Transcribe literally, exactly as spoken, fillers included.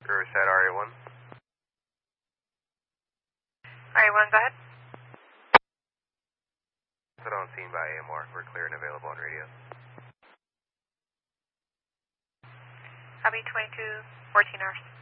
Riverside R A one. R A one, go ahead. Put on scene by A M R. We're clear and available on radio. Copy twenty-two fourteen hours.